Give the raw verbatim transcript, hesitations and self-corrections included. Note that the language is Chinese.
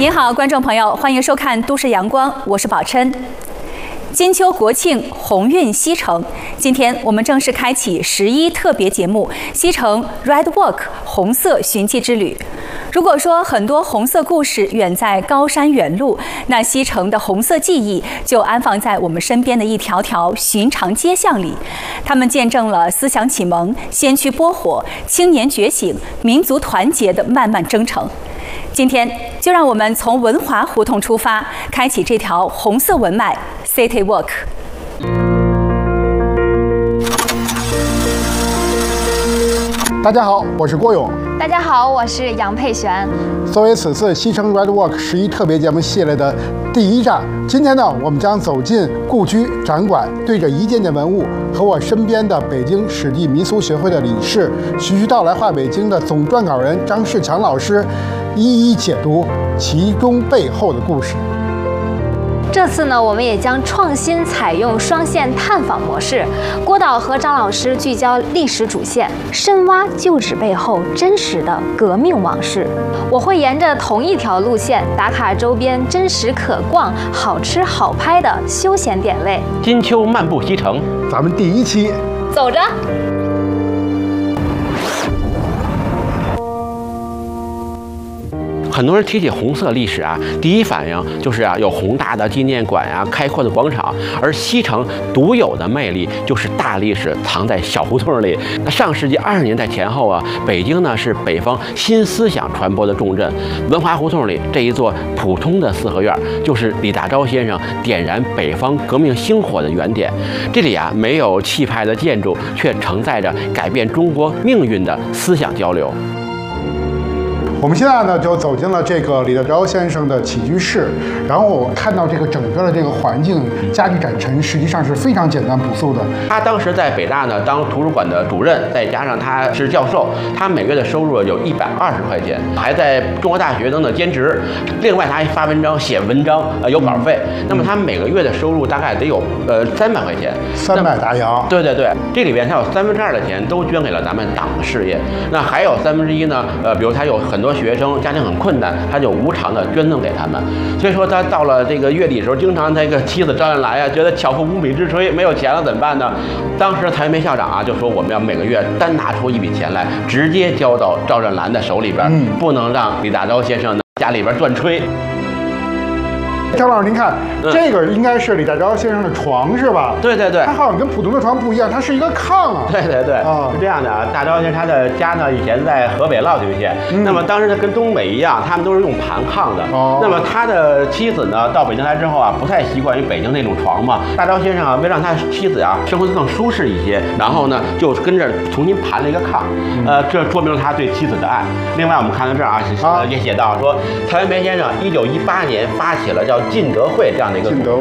您好，观众朋友，欢迎收看《都市阳光》，我是宝琛。金秋国庆，鸿运西城。今天我们正式开启十一特别节目——西城 Red Walk 红色寻迹之旅。如果说很多红色故事远在高山远路，那西城的红色记忆就安放在我们身边的一条条寻常街巷里。他们见证了思想启蒙、先驱拨火、青年觉醒、民族团结的漫漫征程。今天就让我们从文华胡同出发，开启这条红色文脉 City Walk。 大家好，我是郭勇。 大家好，我是杨佩璇。 作为此次西城 Red Walk 十一特别节目系列的第一站，今天呢，我们将走进故居展馆，对着一件件文物和我身边的北京史地民俗学会的理事、徐徐道来话北京的总撰稿人张世强老师，一一解读其中背后的故事。 这次呢，我们也将创新采用双线探访模式。郭导和张老师聚焦历史主线，深挖旧址背后真实的革命往事。我会沿着同一条路线打卡周边真实可逛、好吃好拍的休闲点位。 金秋漫步西城， 咱们第一期走着。 很多人提起红色历史啊，第一反应就是啊，有宏大的纪念馆呀、啊、开阔的广场。而西城独有的魅力就是大历史藏在小胡同里。那上世纪二十年代前后啊，北京呢是北方新思想传播的重镇。文华胡同里这一座普通的四合院，就是李大钊先生点燃北方革命星火的原点。这里啊，没有气派的建筑，却承载着改变中国命运的思想交流。 我们现在呢就走进了这个李大钊先生的起居室，然后我看到这个整个的这个环境，家具展陈实际上是非常简单朴素的。 他当时在北大呢当图书馆的主任，再加上他是教授，他每月的收入有一百二十块钱，还在中国大学等等兼职。另外他还发文章、写文章，呃有稿费。嗯、那么他每个月的收入大概得有呃三百块钱， 三百大洋。 对对对，这里边他有三分之二的钱都捐给了咱们党的事业，那还有三分之一呢，呃，比如他有很多学生家庭很困难，他就无偿的捐赠给他们。所以说他到了这个月底的时候，经常那个妻子赵恩来啊，觉得巧妇无米之炊，没有钱了怎么办呢？当时蔡元培校长啊就说，我们要每个月单拿出一笔钱来，直接交到赵振兰的手里边，嗯、不能让李大钊先生呢家里边赚吹。 张老师，您看、嗯、这个应该是李大钊先生的床是吧？ 对对对， 它好像跟普通的床不一样，它是一个炕啊。 对对对，啊、是这样的啊。大钊先生他的家呢，以前在河北烙郡县，嗯、那么当时他跟东北一样，他们都是用盘炕的。哦。那么他的妻子呢，到北京来之后啊，不太习惯于北京那种床嘛。大钊先生啊，为让他妻子啊生活得更舒适一些，然后呢，就跟着重新盘了一个炕。嗯、呃，这说明了他对妻子的爱。另外，我们看到这儿啊，呃，也写到说，蔡元培先生一九一八年发起了叫进德会这样的一个组织，